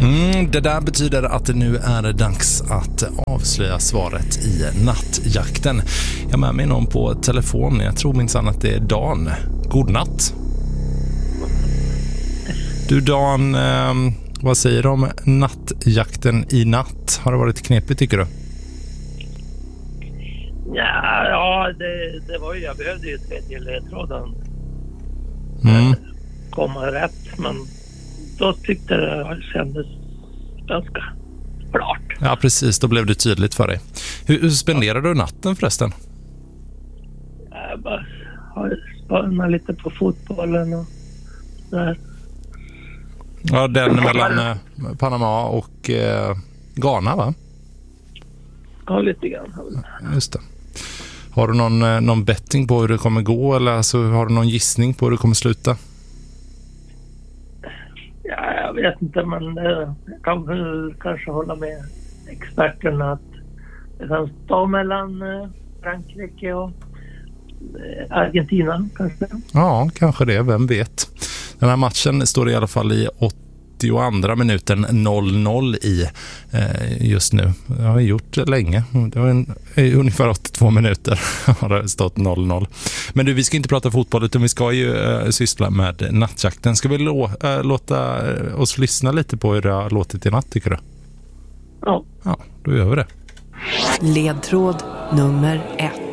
Det där betyder att det nu är dags att avslöja svaret i nattjakten. Jag har med mig någon på telefon. Jag tror minsann att det är Dan. God natt. Du Dan, vad säger du om nattjakten i natt? Har det varit knepigt tycker du? Ja, det var ju, jag behövde ju tredje ledtråden komma rätt, men då tyckte det kändes ganska klart. Ja, precis. Då blev det tydligt för dig. Hur spenderar du natten förresten? Jag bara har spanat lite på fotbollen och där. Ja, den mellan Panama och Ghana, va? Ja, lite grann. Just det. Har du någon betting på hur det kommer gå, eller alltså, har du någon gissning på hur det kommer sluta? Ja, jag vet inte, men jag kan kanske hålla med experterna att det kan stå mellan Frankrike och Argentina kanske. Ja, kanske det. Vem vet. Den här matchen står i alla fall i 82 minuten 0-0 i just nu. Det har gjort länge. Det var ungefär 82 minuter har det stått 0-0. Men du, vi ska inte prata fotboll utan vi ska ju syssla med nattjakten. Ska vi låta oss lyssna lite på hur det har låtit i natt, tycker du? Ja. Ja, då gör vi det. Ledtråd nummer 1.